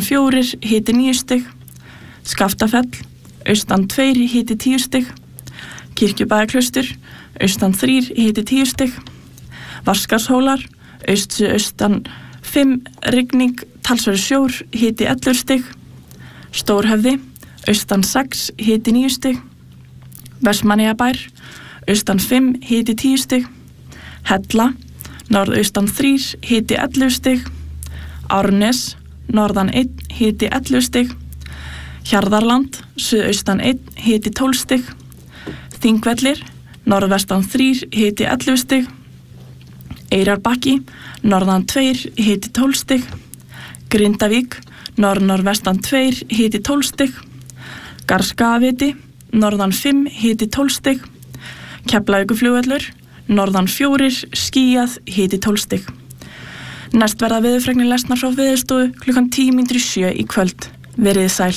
austan 4, hiti 9 stig, Skaftafell, austan 2, hiti 10 stig, Kirkjubæjarklaustur, austan 3, hiti 10 stig, Vaskarshólar, austan 5, rigning, talsverður sjór, hiti 11 stig, Stórhöfði, austan 6, hiti 9 stig, Vestmannaeyjabær, austan 5, hiti 10 stig, Hella, norðaustan 3, hiti 11 stig, Árnes, norðan 1, hiti 11 stig, Hjarðarland, suðaustan 1, hiti 12 stig, Þingvellir, norðvestan 3, hiti 11 stig, Eyrarbakki, norðan 2, hiti 12 stig, Grindavík, norðvestan 2, hiti 12 stig, Garðskagaviti, norðan 5, hiti 12 stig, Keflavíkurflugvöllur, norðan 4, skýjað, hiti 12 stig. Næst verða veðurfregnir lesnar frá Veðurstofu klukkan 6:10 í kvöld. Verið sæl.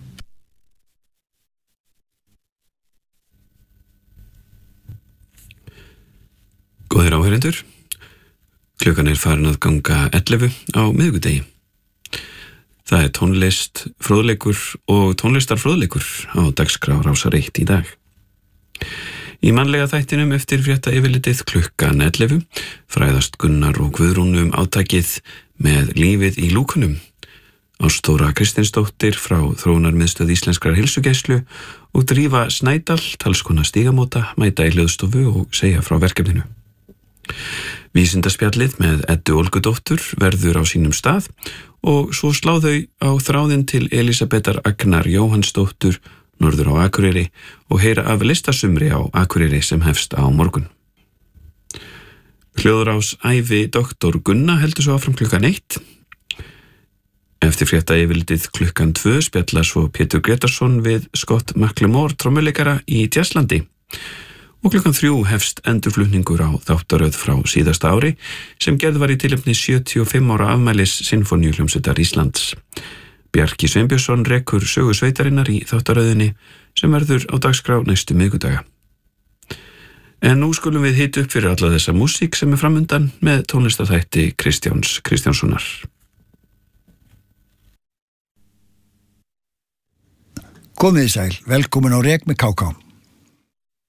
Góðir áheyrendur, klukkan farin að ganga 11 á miðvikudegi. Það tónlist, fróðleikur og tónlistarfróðleikur á dagskrá Rásar 1 í dag. Í mannlega þættinum eftir frétta yfirlitið klukkan 11 fræðast Gunnar og Guðrún átakið með lífið í lúkunum. Ástþóra Kristinsdóttir frá Þróunarmiðstöð Íslenskrar heilsugæslu og Drífa Snædal, talskona Stígamóta, mæta í hljóðstofu og segja frá verkefninu. Vísindaspjallið með Eddu Olgudóttur verður á sínum stað og svo slá þau á þráðinn til Elísabetar Agnar Jóhannsdóttur norður á Akureyri og heyra af listasumri á Akureyri sem hefst á morgun. Hljóðrás ævi doktor Gunna heldur svo áfram klukkan 1. Eftir frétta yfirlitið klukkan 2 spjalla svo Pétur Gretarsson við Scott McLemore trommuleikara í Jazzlandi. Og klukkan 3 hefst endurflutningur á þáttaröð frá síðasta ári sem gerð var í tilefni 75 ára afmælis Sinfóníuhljómsveitar Íslands. Bjarki Sveinbjörnsson rekur sögu sveitarinnar í þáttaröðinni sem verður á dagskrá næstu miðvikudaga. En nú skulum við hita upp fyrir alla þessa músík sem framundan með tónlistarþætti Kristjáns Kristjánssonar. Komið sæl, velkomin á Rek með KK.